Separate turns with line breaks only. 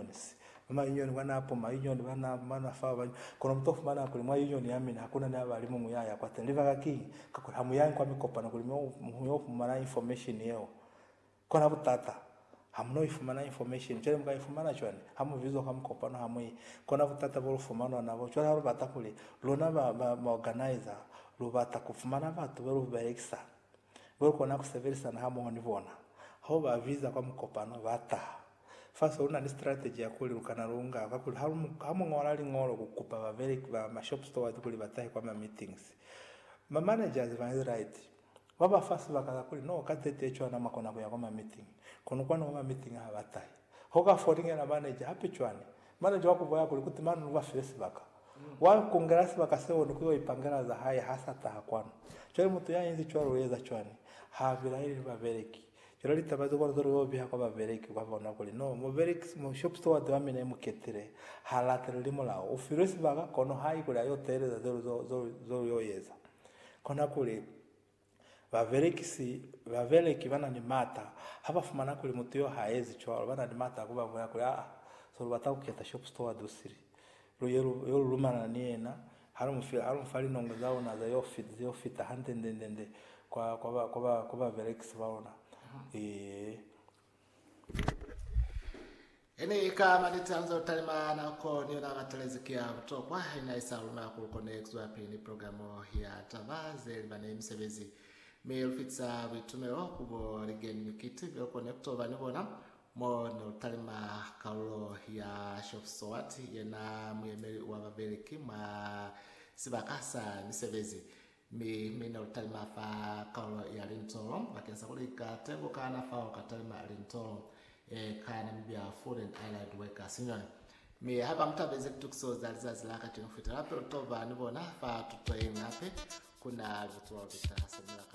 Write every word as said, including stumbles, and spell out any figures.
unions ma union wana hapo ma union wana mana fa kuna mtofu mana kuli mwa union yami hakuna na balimu muyaya kwa tendeva kaki kakula hamu yangu kwa mikopa na kuli mwa mana information yao kona butata hamno ifumana information chele mga ifumana chwane hamu vizo kama kopano hamu kona butata bolo fumana na bo chwana haro batakuli lona ba, ba, ba organizer lo batakufumana batu bolo bareksa bolo kona kuseverisa na hamu wanivona hao ba visa kwa mkopano bata fasa una ni strategy ya kuli ukana runga kakuli hamu hamu ngorali ngoro kukupa ba very ba ma shop store kuli batai kwa ma meetings ma managers van right baba fasi bakaza kuli no katete chwana makona kwa kwa meeting kono kwa no meeting habatai hoka foringa na manager hapi chwane manager wako boya kuli kutimana nuwa face baka mm. wa kongress bakasewo nuko ipangana za haya hasa tahakwano chwe mtu yanzi chwaro weza chwane ha bila hili babereki chero litabazo kwa zoro yobi ha kwa babereki kwa bona kuli no mo bereki mo shop store de amene muketire halatere limo la ofiresi baka kono hai kuli ayo tere za zoro zoro zoro yoyeza kona kuli baverekisi baveleki bana ni mata haba fumana kuli mutiyo haezi chwalo bana ni mata kuba kwa kuli ah so batako keta shop store dosiri ro yero yero rumana niena harumu fi harumu fali nongo zao na za yo fit yo fit hande ndende kwa kwa kwa kwa baverekisi baona eh
ene kama nitanzo talima na ko ni na matelezikia kutokwa ina isaluna ku connect wapi ni programu ya Tavaze bane msebezi Melfitsa vitumero kubo ligeni kiti vyo connecto vanibona mo no talima kaulo ya shop sowati yena mwemeli wa babeleki ma sibakasa nisebezi mi mina talima fa kaulo ya lintoro bakensa kulika tengo kana fa katalima lintoro e kana mbia foreign allied workers union mi haba mtabeze tukso zalizazi laka tinofitara pero tova nibona fa tutoe ngape kuna vitu wa vita